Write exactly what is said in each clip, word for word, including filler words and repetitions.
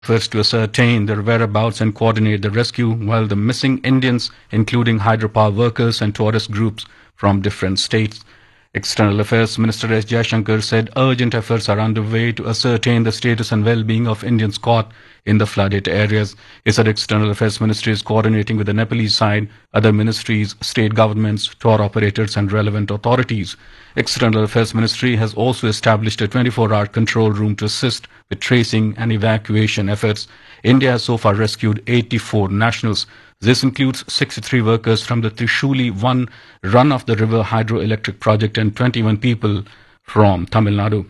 efforts to ascertain their whereabouts and coordinate the rescue, while the missing Indians, including hydropower workers and tourist groups from different states. External Affairs Minister S. Jaishankar said urgent efforts are underway to ascertain the status and well-being of Indians caught in the flooded areas. He said External Affairs Ministry is coordinating with the Nepalese side, other ministries, state governments, tour operators and relevant authorities. External Affairs Ministry has also established a twenty-four hour control room to assist with tracing and evacuation efforts. India has so far rescued eighty-four nationals. This includes sixty-three workers from the Trishuli one run-of-the-river hydroelectric project and twenty-one people from Tamil Nadu.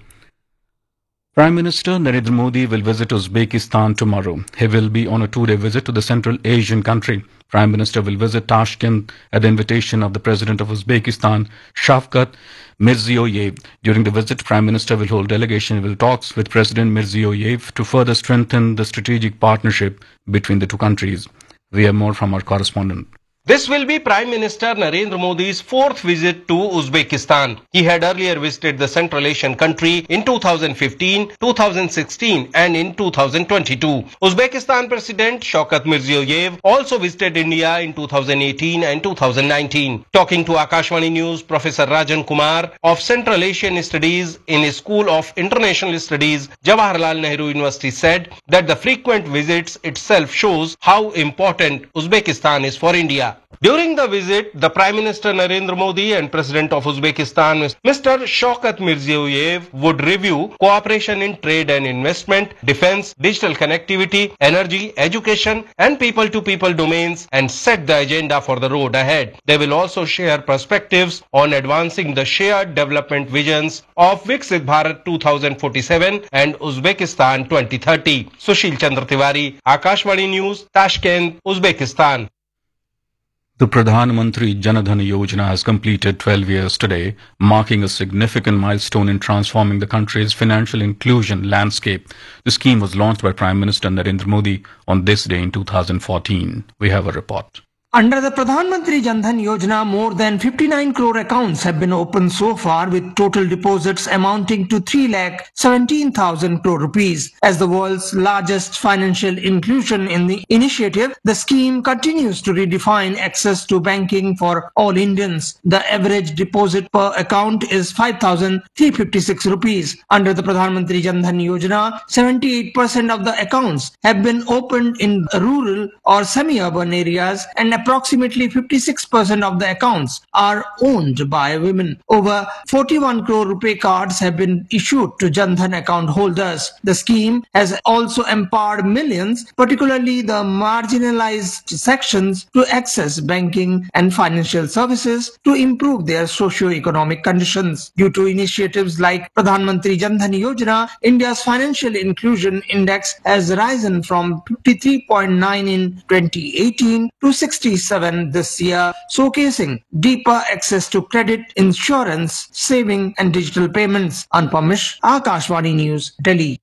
Prime Minister Narendra Modi will visit Uzbekistan tomorrow. He will be on a two-day visit to the Central Asian country. Prime Minister will visit Tashkent at the invitation of the President of Uzbekistan, Shavkat Mirziyoyev. During the visit, Prime Minister will hold delegation talks with President Mirziyoyev to further strengthen the strategic partnership between the two countries. We have more from our correspondent. This will be Prime Minister Narendra Modi's fourth visit to Uzbekistan. He had earlier visited the Central Asian country in two thousand fifteen, two thousand sixteen and in two thousand twenty-two. Uzbekistan President Shavkat Mirziyoyev also visited India in two thousand eighteen and two thousand nineteen. Talking to Akashvani News, Professor Rajan Kumar of Central Asian Studies in the School of International Studies, Jawaharlal Nehru University said that the frequent visits itself shows how important Uzbekistan is for India. During the visit, the Prime Minister Narendra Modi and President of Uzbekistan, Mister Shavkat Mirziyoyev, would review cooperation in trade and investment, defense, digital connectivity, energy, education and people-to-people domains and set the agenda for the road ahead. They will also share perspectives on advancing the shared development visions of Viksit Bharat two thousand forty-seven and Uzbekistan twenty thirty. Sushil Chandra Tiwari, Akashvani News, Tashkent, Uzbekistan. The Pradhan Mantri Jan Dhan Yojana has completed twelve years today, marking a significant milestone in transforming the country's financial inclusion landscape. The scheme was launched by Prime Minister Narendra Modi on this day in two thousand fourteen. We have a report. Under the Pradhan Mantri Jan Dhan Yojana, more than fifty-nine crore accounts have been opened so far, with total deposits amounting to three lakh seventeen thousand crore rupees. As the world's largest financial inclusion in the initiative, the scheme continues to redefine access to banking for all Indians. The average deposit per account is five thousand three hundred fifty-six rupees. Under the Pradhan Mantri Jan Dhan Yojana, seventy-eight percent of the accounts have been opened in rural or semi-urban areas, and approximately fifty-six percent of the accounts are owned by women. Over forty-one crore rupee cards have been issued to Jan Dhan account holders. The scheme has also empowered millions, particularly the marginalized sections, to access banking and financial services to improve their socio-economic conditions. Due to initiatives like Pradhan Mantri Jan Dhan Yojana, India's financial inclusion index has risen from fifty-three point nine in twenty eighteen to sixty this year, showcasing deeper access to credit, insurance, saving and digital payments. Anupam, Akashvani News, Delhi.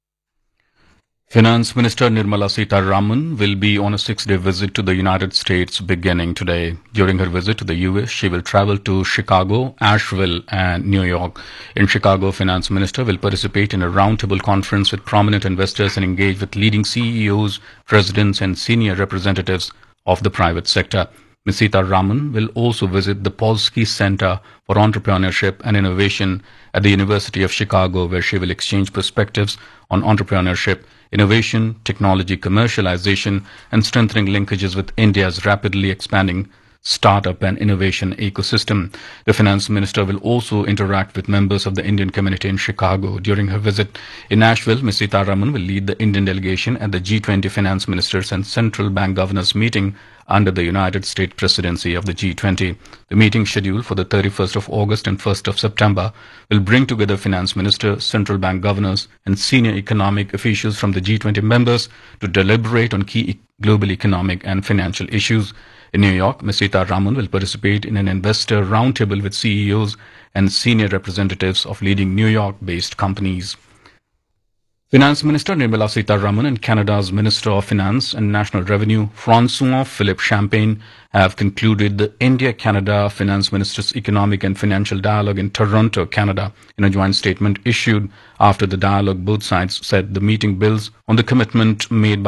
Finance Minister Nirmala Sitharaman will be on a six-day visit to the United States beginning today. During her visit to the U S, she will travel to Chicago, Asheville and New York. In Chicago, Finance Minister will participate in a roundtable conference with prominent investors and engage with leading C E Os, presidents and senior representatives of the private sector. Miz Sitharaman will also visit the Polsky Center for Entrepreneurship and Innovation at the University of Chicago, where she will exchange perspectives on entrepreneurship, innovation, technology commercialization, and strengthening linkages with India's rapidly expanding startup and innovation ecosystem. The finance minister will also interact with members of the Indian community in Chicago. During her visit in Nashville, Miz Sitharaman will lead the Indian delegation at the G twenty finance ministers and central bank governors meeting under the United States presidency of the G twenty. The meeting, scheduled for the thirty-first of August and first of September, will bring together finance ministers, central bank governors, and senior economic officials from the G twenty members to deliberate on key global economic and financial issues. In New York, Miz Sitharaman will participate in an investor roundtable with C E Os and senior representatives of leading New York-based companies. Finance Minister Nirmala Sitharaman and Canada's Minister of Finance and National Revenue, Francois-Philippe Champagne, have concluded the India-Canada Finance Ministers' Economic and Financial Dialogue in Toronto, Canada. In a joint statement issued after the dialogue, both sides said the meeting builds on the commitment made by